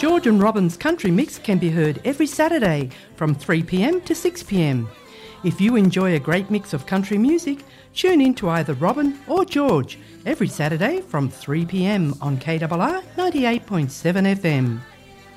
George and Robin's Country Mix can be heard every Saturday from 3 p.m. to 6 p.m. If you enjoy a great mix of country music, tune in to either Robin or George every Saturday from 3 p.m. on KRR 98.7 FM.